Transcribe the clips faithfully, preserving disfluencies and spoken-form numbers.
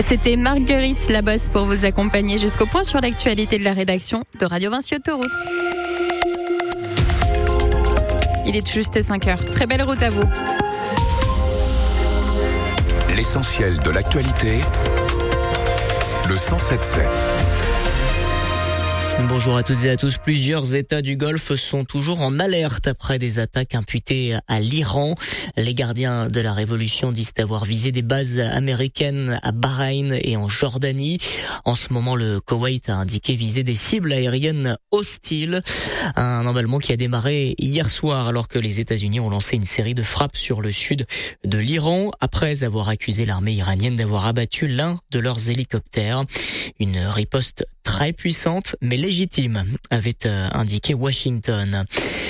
C'était Marguerite Labosse pour vous accompagner jusqu'au point sur l'actualité de la rédaction de Radio Vinci Autoroute. Il est juste cinq heures. Très belle route à vous. L'essentiel de l'actualité, le cent sept sept. Bonjour à toutes et à tous. Plusieurs États du Golfe sont toujours en alerte après des attaques imputées à l'Iran. Les gardiens de la révolution disent avoir visé des bases américaines à Bahreïn et en Jordanie. En ce moment, le Koweït a indiqué viser des cibles aériennes hostiles. Un emballement qui a démarré hier soir alors que les États-Unis ont lancé une série de frappes sur le sud de l'Iran après avoir accusé l'armée iranienne d'avoir abattu l'un de leurs hélicoptères. Une riposte très puissante mais légitime, avait euh, indiqué Washington.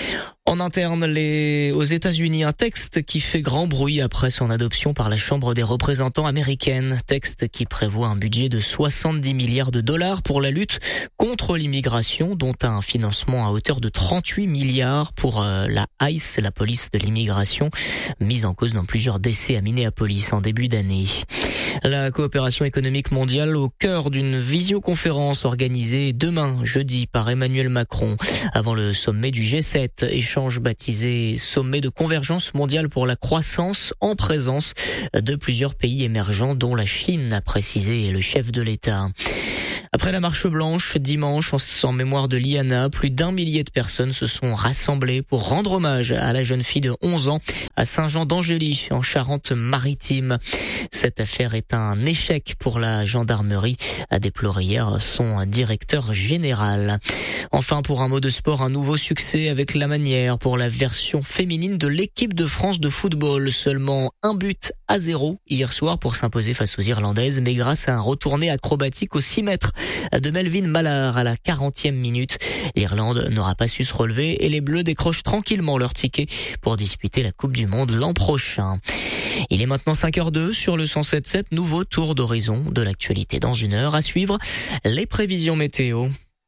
En interne, les... aux États-Unis, un texte qui fait grand bruit après son adoption par la Chambre des représentants américaine. Texte qui prévoit un budget de soixante-dix milliards de dollars pour la lutte contre l'immigration, dont un financement à hauteur de trente-huit milliards pour euh, la ICE, la police de l'immigration, mise en cause dans plusieurs décès à Minneapolis en début d'année. La coopération économique mondiale au cœur d'une visioconférence organisée demain, jeudi, par Emmanuel Macron, avant le sommet du G sept, échange baptisé Sommet de convergence mondiale pour la croissance en présence de plusieurs pays émergents, dont la Chine, a précisé le chef de l'État. Après la marche blanche, dimanche, en mémoire de Liana, plus d'un millier de personnes se sont rassemblées pour rendre hommage à la jeune fille de onze ans à Saint-Jean-d'Angély, en Charente-Maritime. Cette affaire est un échec pour la gendarmerie, a déploré hier son directeur général. Enfin, pour un mot de sport, un nouveau succès avec la manière pour la version féminine de l'équipe de France de football. Seulement un but à zéro hier soir pour s'imposer face aux Irlandaises, mais grâce à un retourné acrobatique au six mètres de Melvin Mallard à la quarantième minute. L'Irlande n'aura pas su se relever et les Bleus décrochent tranquillement leur ticket pour disputer la Coupe du Monde l'an prochain. Il est maintenant cinq heures deux sur le cent sept sept, nouveau tour d'horizon de l'actualité dans une heure. À suivre, les prévisions météo.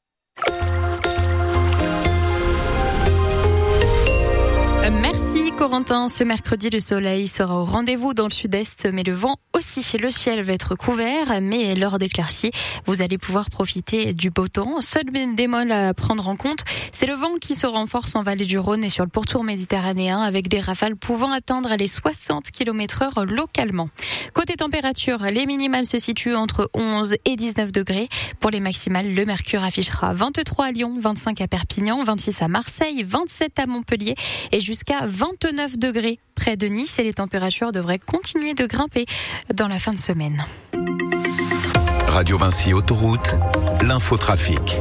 Merci Corentin. Ce mercredi, le soleil sera au rendez-vous dans le sud-est, mais le vent aussi. Le ciel va être couvert, mais lors d'éclaircies, vous allez pouvoir profiter du beau temps. Seul bémol à prendre en compte, c'est le vent qui se renforce en vallée du Rhône et sur le pourtour méditerranéen, avec des rafales pouvant atteindre les soixante kilomètres heure localement. Côté température, les minimales se situent entre onze et dix-neuf degrés. Pour les maximales, le mercure affichera vingt-trois à Lyon, vingt-cinq à Perpignan, vingt-six à Marseille, vingt-sept à Montpellier et jusqu'à vingt-neuf degrés près de Nice, et les températures devraient continuer de grimper dans la fin de semaine. Radio Vinci Autoroute, l'infotrafic.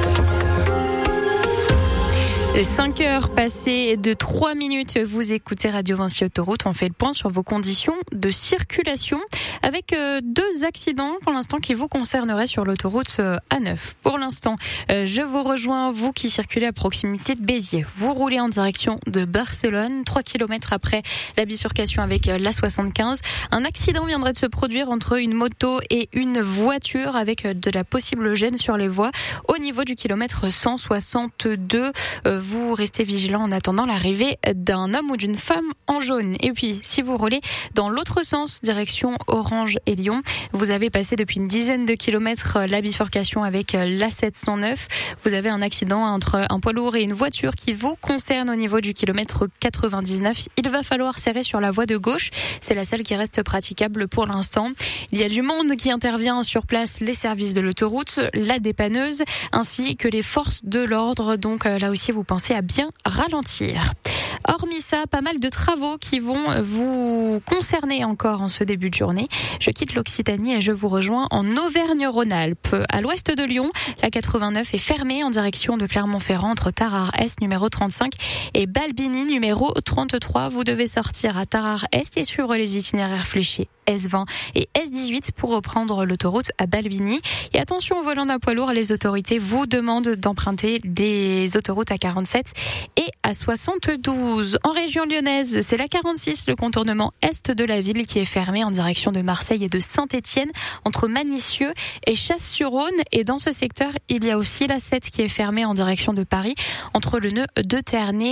cinq heures passées de trois minutes, vous écoutez Radio Vinci Autoroute. On fait le point sur vos conditions de circulation avec euh, deux accidents pour l'instant qui vous concerneraient sur l'autoroute euh, A neuf. Pour l'instant, euh, je vous rejoins, vous qui circulez à proximité de Béziers. Vous roulez en direction de Barcelone, trois kilomètres après la bifurcation avec euh, l'A soixante-quinze. Un accident viendrait de se produire entre une moto et une voiture avec euh, de la possible gêne sur les voies au niveau du kilomètre cent soixante-deux. Euh, Vous restez vigilant en attendant l'arrivée d'un homme ou d'une femme en jaune. Et puis, si vous roulez dans l'autre sens, direction Orange et Lyon, vous avez passé depuis une dizaine de kilomètres la bifurcation avec l'A sept cent neuf. Vous avez un accident entre un poids lourd et une voiture qui vous concerne au niveau du kilomètre quatre-vingt-dix-neuf. Il va falloir serrer sur la voie de gauche. C'est la seule qui reste praticable pour l'instant. Il y a du monde qui intervient sur place, les services de l'autoroute, la dépanneuse, ainsi que les forces de l'ordre. Donc là aussi, vous pensez à bien ralentir. Hormis ça, pas mal de travaux qui vont vous concerner encore en ce début de journée. Je quitte l'Occitanie et je vous rejoins en Auvergne-Rhône-Alpes. À l'ouest de Lyon, la quatre-vingt-neuf est fermée en direction de Clermont-Ferrand entre Tarare-Est numéro trente-cinq et Balbini numéro trente-trois. Vous devez sortir à Tarare-Est et suivre les itinéraires fléchés S vingt et S dix-huit pour reprendre l'autoroute à Balbini. Et attention au volant d'un poids lourd, les autorités vous demandent d'emprunter des autoroutes à quarante-sept et à soixante-douze. En région lyonnaise, c'est la quarante-six, le contournement est de la ville qui est fermé en direction de Marseille et de Saint-Étienne entre Manicieux et Chasse-sur-Rhône. Et dans ce secteur, il y a aussi la sept qui est fermée en direction de Paris entre le nœud de Ternay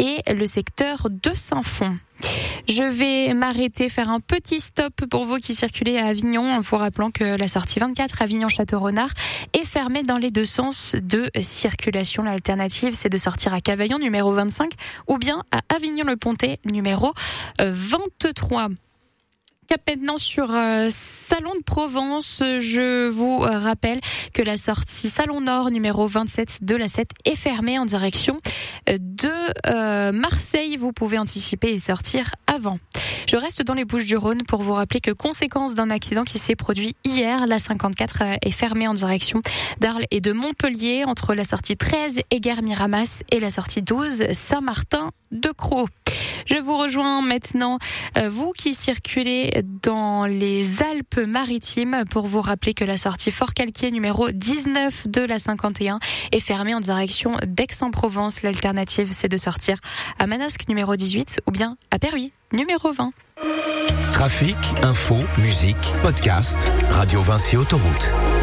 et le secteur de Saint-Fond. Je vais m'arrêter, faire un petit stop pour vous qui circulez à Avignon, en vous rappelant que la sortie vingt-quatre Avignon-Château-Renard est fermée dans les deux sens de circulation. L'alternative, c'est de sortir à Cavaillon, numéro vingt-cinq, ou bien à Avignon-le-Pontet, numéro vingt-trois. Cap maintenant sur euh, Salon de Provence. Je vous euh, rappelle que la sortie Salon Nord numéro vingt-sept de la sept est fermée en direction de euh, Marseille. Vous pouvez anticiper et sortir avant. Je reste dans les Bouches-du-Rhône pour vous rappeler que conséquence d'un accident qui s'est produit hier, la cinquante-quatre est fermée en direction d'Arles et de Montpellier entre la sortie treize Éguerre-Miramas et la sortie douze Saint-Martin-de-Crau. Je vous rejoins maintenant, euh, vous qui circulez dans les Alpes-Maritimes, pour vous rappeler que la sortie Fort-Calquier numéro dix-neuf de la cinquante et un est fermée en direction d'Aix-en-Provence. L'alternative, c'est de sortir à Manosque numéro dix-huit ou bien à Perruy numéro vingt. Trafic, info, musique, podcast, Radio Vinci Autoroute.